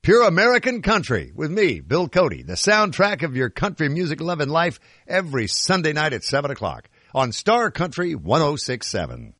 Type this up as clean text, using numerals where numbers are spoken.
Pure American Country with me, Bill Cody, the soundtrack of your country music loving life every Sunday night at 7 o'clock on Star Country 106.7.